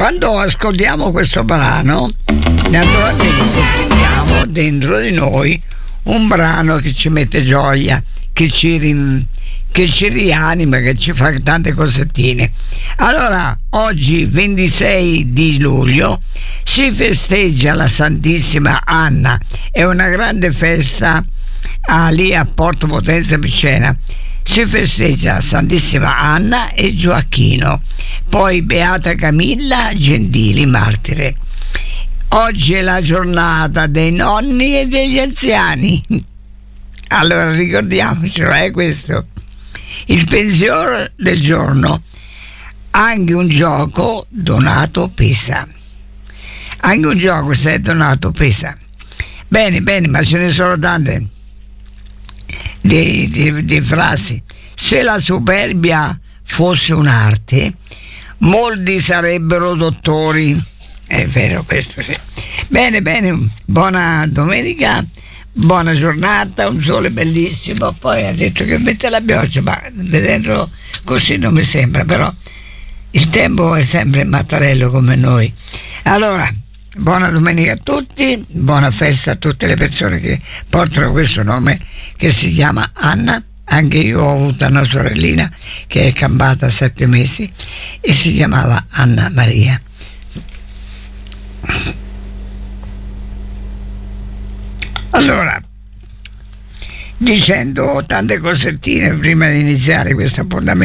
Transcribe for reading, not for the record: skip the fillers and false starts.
Quando ascoltiamo questo brano, naturalmente sentiamo dentro di noi un brano che ci mette gioia, che ci rianima, che ci fa tante cosettine. Allora, oggi 26 di luglio si festeggia la Santissima Anna, è una grande festa lì a Porto Potenza Picena. Si festeggia Santissima Anna e Gioacchino, poi Beata Camilla Gentili, martire. Oggi è la giornata dei nonni e degli anziani. Allora ricordiamocelo, è questo il pensiero del giorno. Anche un gioco donato pesa. Anche un gioco, se è donato, pesa. Bene, ma ce ne sono tante di frasi. Se la superbia fosse un'arte, molti sarebbero dottori. È vero questo, sì. Bene, buona domenica, buona giornata, un sole bellissimo. Poi ha detto che mette la pioggia, ma vedendo così non mi sembra, però il tempo è sempre mattarello come noi. Allora, buona domenica a tutti, buona festa a tutte le persone che portano questo nome, che si chiama Anna. Anche io ho avuto una sorellina che è campata 7 mesi e si chiamava Anna Maria. Allora, dicendo tante cosettine prima di iniziare questo appuntamento